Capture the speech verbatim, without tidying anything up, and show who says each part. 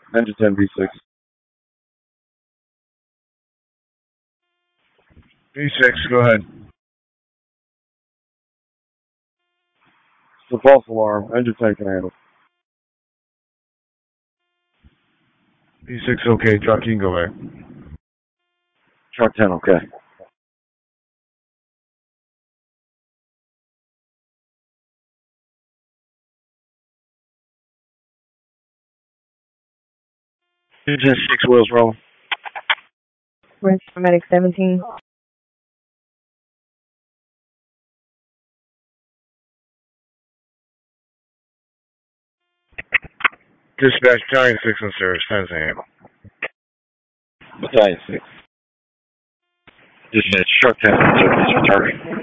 Speaker 1: Engine ten V six.
Speaker 2: V six, go ahead.
Speaker 1: It's a false alarm. Engine ten can handle.
Speaker 2: V six, okay. Truck, you can go back.
Speaker 1: Truck ten, okay. Engine six wheels rolling.
Speaker 3: Red Medic seventeen.
Speaker 2: Dispatch, Battalion six on service. ten to handle.
Speaker 1: Battalion six. Dispatch, truck ten on service. Target.